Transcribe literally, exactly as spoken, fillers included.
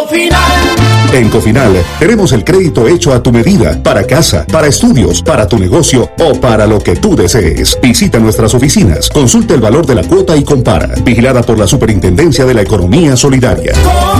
Cofinal. En Cofinal tenemos el crédito hecho a tu medida, para casa, para estudios, para tu negocio o para lo que tú desees. Visita nuestras oficinas, consulta el valor de la cuota y compara. Vigilada por la Superintendencia de la Economía Solidaria.